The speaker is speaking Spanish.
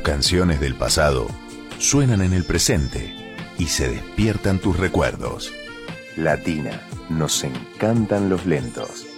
canciones del pasado suenan en el presente y se despiertan tus recuerdos. Latina, nos encantan los lentos.